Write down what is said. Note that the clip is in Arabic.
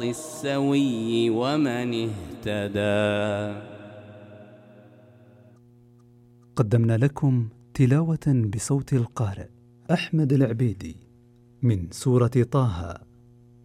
الصراط السوي ومن اهتدى. قدمنا لكم تلاوة بصوت القارئ أحمد العبيدي من سورة طه